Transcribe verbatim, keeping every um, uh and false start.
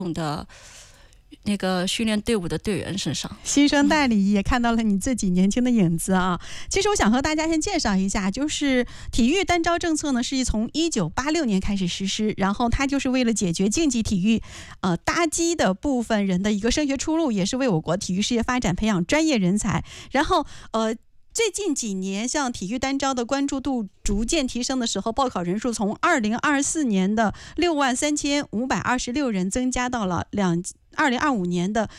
的那个训练队伍的队员身上。 新生代里也看到了你自己年轻的影子啊。其实我想和大家先介绍一下，就是体育单招政策呢是从一九八六年开始实施，然后它就是为了解决竞技体育呃搭基的部分人的一个升学出路，也是为我国体育事业发展培养专业人才。然后呃最近几年，像体育单招的关注度逐渐提升的时候，报考人数从二零二四年的六万三千五百二十六人增加到了两二零二五年的